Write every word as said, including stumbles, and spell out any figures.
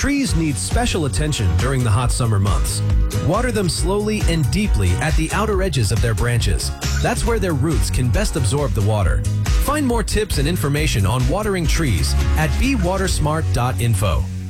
Trees need special attention during the hot summer months. Water them slowly and deeply at the outer edges of their branches. That's where their roots can best absorb the water. Find more tips and information on watering trees at be water smart dot info.